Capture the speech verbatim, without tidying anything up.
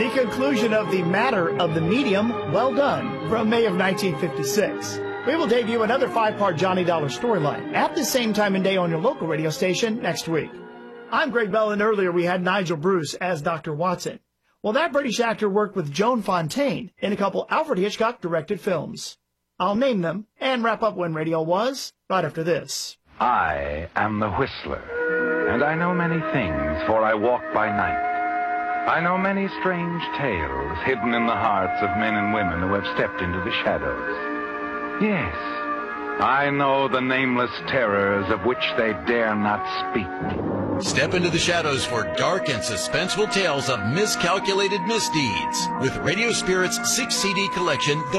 The conclusion of The Matter of the Medium, Well Done, from May of nineteen fifty-six. We will debut another five-part Johnny Dollar storyline at the same time and day on your local radio station next week. I'm Greg Bell, and earlier we had Nigel Bruce as Doctor Watson. Well, that British actor worked with Joan Fontaine in a couple Alfred Hitchcock-directed films. I'll name them and wrap up When Radio Was right after this. I am the Whistler, and I know many things, for I walk by night. I know many strange tales hidden in the hearts of men and women who have stepped into the shadows. Yes, I know the nameless terrors of which they dare not speak. Step into the shadows for dark and suspenseful tales of miscalculated misdeeds with Radio Spirit's six C D collection, The